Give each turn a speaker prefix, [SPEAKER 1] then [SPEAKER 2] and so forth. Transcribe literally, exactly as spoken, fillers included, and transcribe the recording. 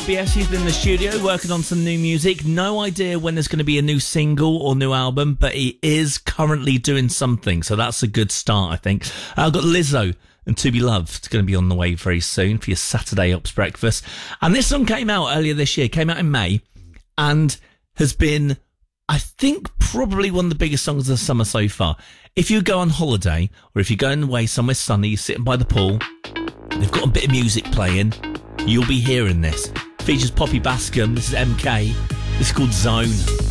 [SPEAKER 1] B S. He's been in the studio working on some new music. No idea when there's going to be a new single or new album, but he is currently doing something, so that's a good start, I think. I've got Lizzo and To Be Loved going to be on the way very soon for your Saturday Ops breakfast. And this song came out earlier this year, came out in May, and has been, I think, probably one of the biggest songs of the summer so far. If you go on holiday, or if you're going away somewhere sunny, you're sitting by the pool, they've got a bit of music playing, you'll be hearing this. Features Poppy Bascom. This is M K. This is called Zone.